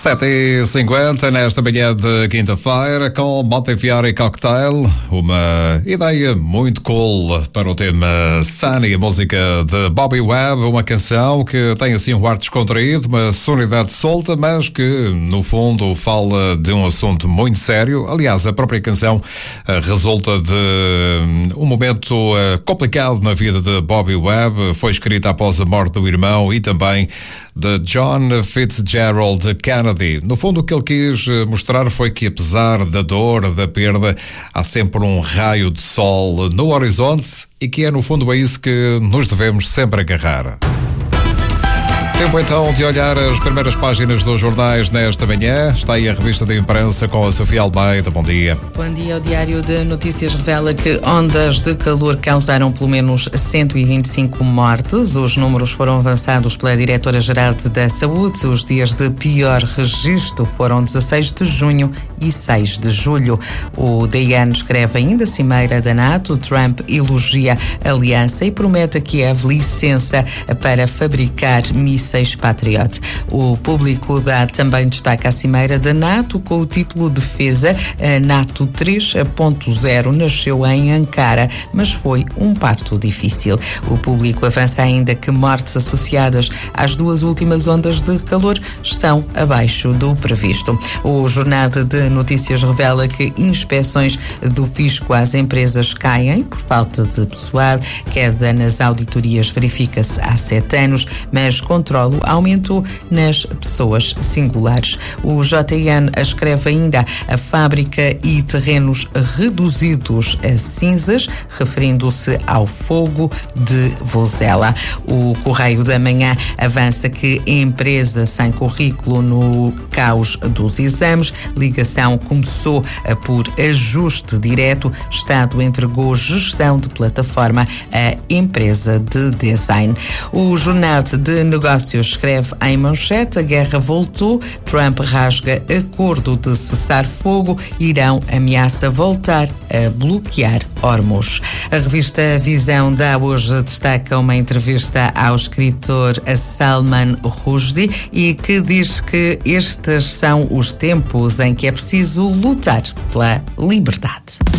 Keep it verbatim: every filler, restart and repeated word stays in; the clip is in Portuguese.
sete e cinquenta nesta manhã de quinta-feira com Montefiore Cocktail, uma ideia muito cool para o tema Sunny, a música de Bobby Webb, uma canção que tem assim um ar descontraído, uma sonoridade solta, mas que no fundo fala de um assunto muito sério. Aliás, a própria canção uh, resulta de um momento uh, complicado na vida de Bobby Webb, foi escrita após a morte do irmão e também de John Fitzgerald Kennedy. No fundo, o que ele quis mostrar foi que, apesar da dor, da perda, há sempre um raio de sol no horizonte e que é, no fundo, a isso que nos devemos sempre agarrar. Tempo então de olhar as primeiras páginas dos jornais nesta manhã. Está aí a revista de imprensa com a Sofia Almeida. Bom dia. Bom dia. O Diário de Notícias revela que ondas de calor causaram pelo menos cento e vinte e cinco mortes. Os números foram avançados pela Diretora-Geral da Saúde. Os dias de pior registro foram dezasseis de junho e seis de julho. O D N escreve ainda: Cimeira da NATO, Trump elogia a aliança e promete a Kiev licença para fabricar mísseis Patriot. O Público dá também destaque à Cimeira da NATO com o título Defesa. A NATO três ponto zero nasceu em Ankara, mas foi um parto difícil. O Público avança ainda que mortes associadas às duas últimas ondas de calor estão abaixo do previsto. O Jornal de Notícias revela que inspeções do fisco às empresas caem por falta de pessoal. Queda nas auditorias verifica-se há sete anos, mas controle aumentou nas pessoas singulares. O J N escreve ainda: a fábrica e terrenos reduzidos a cinzas, referindo-se ao fogo de Vozela. O Correio da Manhã avança que empresa sem currículo no caos dos exames. Ligação começou por ajuste direto. Estado entregou gestão de plataforma à empresa de design. O Jornal de Negócios escreve em manchete: a guerra voltou, Trump rasga acordo de cessar-fogo, Irão ameaça voltar a bloquear Hormuz. A revista Visão dá hoje destaca uma entrevista ao escritor Salman Rushdie e que diz que estes são os tempos em que é preciso lutar pela liberdade.